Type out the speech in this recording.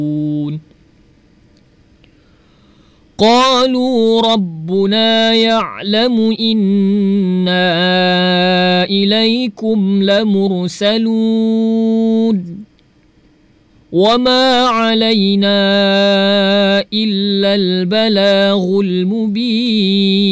قالوا ربنا يعلم إنا إليكم لمرسلون وما علينا إلا البلاغ المبين